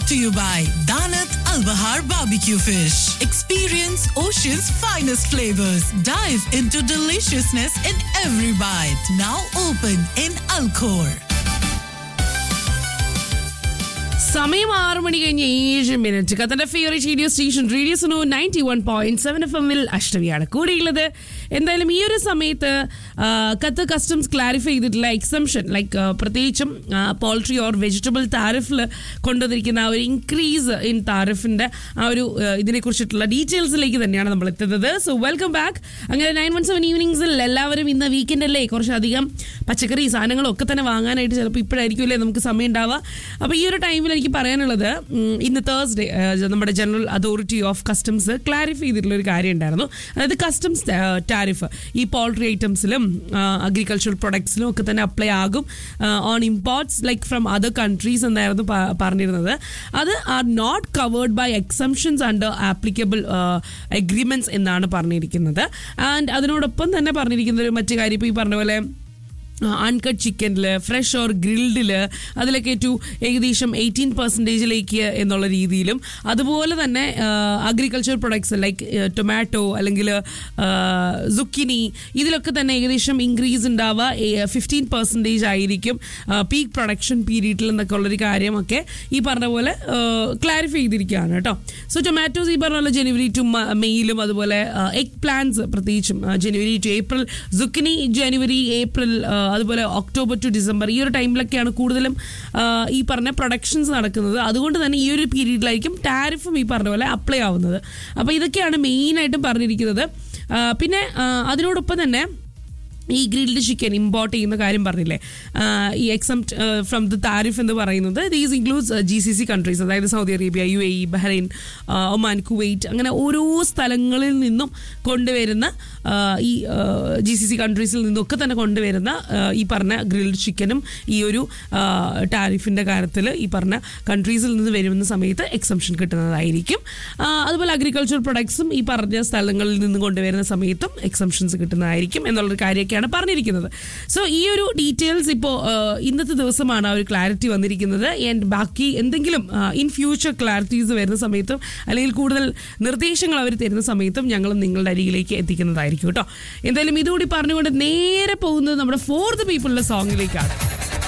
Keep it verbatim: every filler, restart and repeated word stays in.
to you by Danat Al Bahar Barbecue Fish. Experience Ocean's finest flavors. Dive into deliciousness in every bite. Now open in Alcor. സമയം ആറ് മണി കഴിഞ്ഞ് ഏഴ് minute കത്തന്റെ favourite radio station radio Suno ninety one point seven F എമ്മിൽ അഷ്ടമിയാണ് കൂടിയുള്ളത്. എന്തായാലും ഈ ഒരു സമയത്ത് കത്ത് കസ്റ്റംസ് ക്ലാരിഫൈ ചെയ്തിട്ടുള്ള എക്സംഷൻ ലൈക്ക് പ്രത്യേകിച്ചും പോൾട്രി ഓർ വെജിറ്റബിൾ താരിഫിൽ കൊണ്ടുവന്നിരിക്കുന്ന ആ ഒരു ഇൻക്രീസ് ഇൻ താരിഫിന്റെ ആ ഒരു ഇതിനെക്കുറിച്ചിട്ടുള്ള ഡീറ്റെയിൽസിലേക്ക് തന്നെയാണ് നമ്മൾ എത്തുന്നത്. So welcome back. അങ്ങനെ നയൻ വൺ സെവൻ ഈവനിങ്സിൽ എല്ലാവരും ഇന്ന് വീക്കെൻഡല്ലേ കുറച്ചധികം പച്ചക്കറി സാധനങ്ങളും ഒക്കെ തന്നെ വാങ്ങാനായിട്ട് ചിലപ്പോൾ ഇപ്പോഴായിരിക്കുമല്ലേ നമുക്ക് സമയം ഉണ്ടാവുക. അപ്പോൾ ഈ ഒരു ടൈമിൽ എനിക്ക് പറയാനുള്ളത് ഇന്ന് തേഴ്സ്ഡേ നമ്മുടെ general authority of customs clarify ചെയ്തിട്ടുള്ള ഒരു കാര്യം ഉണ്ടായിരുന്നു. അതായത് കസ്റ്റംസ് ടാരിഫ് ഈ പോൾട്രി ഐറ്റംസിലും അഗ്രികൾച്ചറൽ പ്രൊഡക്ട്സിലും ഒക്കെ തന്നെ അപ്ലൈ ആകും on imports like from other countries എന്നായിരുന്നു പറഞ്ഞിരുന്നത്. അത് are not covered by exemptions under applicable agreements എന്നാണ് പറഞ്ഞിരിക്കുന്നത്. ആൻഡ് അതിനോടൊപ്പം തന്നെ പറഞ്ഞിരിക്കുന്ന ഒരു മറ്റു കാര്യം ഇപ്പോൾ ഈ പറഞ്ഞ പോലെ അൺകട്ട് ചിക്കനിൽ ഫ്രഷ് ഓർ ഗ്രിൽഡിൽ അതിലൊക്കെ ടു ഏകദേശം എയ്റ്റീൻ പെർസെൻറ്റേജിലേക്ക് എന്നുള്ള രീതിയിലും അതുപോലെ തന്നെ അഗ്രികൾച്ചർ പ്രൊഡക്ട്സ് ലൈക്ക് ടൊമാറ്റോ അല്ലെങ്കിൽ സുക്കിനി ഇതിലൊക്കെ തന്നെ ഏകദേശം ഇൻക്രീസ് ഉണ്ടാവുക ഫിഫ്റ്റീൻ പെർസെൻറ്റേജ് ആയിരിക്കും പീക്ക് പ്രൊഡക്ഷൻ പീരീഡിൽ എന്നൊക്കെ ഉള്ളൊരു കാര്യമൊക്കെ ഈ പറഞ്ഞ പോലെ ക്ലാരിഫൈ ചെയ്തിരിക്കുകയാണ് കേട്ടോ. സോ ടൊമാറ്റോസ് ഈ പറഞ്ഞ പോലെ ജനുവരി ടു മെയ്യിലും അതുപോലെ എഗ് പ്ലാന്റ്സ് പ്രത്യേകിച്ചും ജനുവരി to April, zucchini January April അതുപോലെ ഒക്ടോബർ ടു ഡിസംബർ ഈ ഒരു ടൈമിലൊക്കെയാണ് കൂടുതലും ഈ പറഞ്ഞ പ്രൊഡക്ഷൻസ് നടക്കുന്നത്. അതുകൊണ്ട് തന്നെ ഈ ഒരു പീരീഡിലായിരിക്കും ടാരിഫും ഈ പറഞ്ഞ പോലെ അപ്ലൈ ആവുന്നത്. അപ്പോൾ ഇതൊക്കെയാണ് മെയിനായിട്ടും പറഞ്ഞിരിക്കുന്നത്. പിന്നെ അതിനോടൊപ്പം തന്നെ ഈ ഗ്രിൽഡ് ചിക്കൻ ഇമ്പോർട്ട് ചെയ്യുന്ന കാര്യം പറഞ്ഞില്ലേ, ഈ എക്സംപ്റ്റ് ഫ്രം ദ താരിഫ് എന്ന് പറയുന്നത് these includes G C C countries, അതായത് Saudi Arabia, U A E, Bahrain, Oman, Kuwait അങ്ങനെ ഓരോ സ്ഥലങ്ങളിൽ നിന്നും കൊണ്ടുവരുന്ന ഈ ജി സി സി കൺട്രീസിൽ നിന്നൊക്കെ തന്നെ കൊണ്ടുവരുന്ന ഈ പറഞ്ഞ ഗ്രിൽഡ് ചിക്കനും ഈ ഒരു ടാരിഫിൻ്റെ കാര്യത്തിൽ ഈ പറഞ്ഞ കൺട്രീസിൽ നിന്ന് വരുന്ന സമയത്ത് എക്സംഷൻ കിട്ടുന്നതായിരിക്കും. അതുപോലെ അഗ്രികൾച്ചർ പ്രൊഡക്ട്സും ഈ പറഞ്ഞ സ്ഥലങ്ങളിൽ നിന്ന് കൊണ്ടുവരുന്ന സമയത്തും എക്സംഷൻസ് കിട്ടുന്നതായിരിക്കും എന്നുള്ളൊരു കാര്യമൊക്കെ പറഞ്ഞിരിക്കുന്നത്. സോ ഈ ഒരു ഡീറ്റെയിൽസ് ഇപ്പോൾ ഇന്നത്തെ ദിവസമാണ് ആ ഒരു ക്ലാരിറ്റി വന്നിരിക്കുന്നത്. ആൻഡ് ബാക്കി എന്തെങ്കിലും ഇൻ ഫ്യൂച്ചർ ക്ലാരിറ്റീസ് വരുന്ന സമയത്തും അല്ലെങ്കിൽ കൂടുതൽ നിർദ്ദേശങ്ങൾ അവർ തരുന്ന സമയത്തും ഞങ്ങൾ നിങ്ങളുടെ അരികിലേക്ക് എത്തിക്കുന്നതായിരിക്കും കേട്ടോ. എന്തായാലും ഇതുകൂടി പറഞ്ഞുകൊണ്ട് നേരെ പോകുന്നത് നമ്മുടെ ഫോർ ദ പീപ്പിളിന്റെ സോങ്ങിലേക്കാണ്.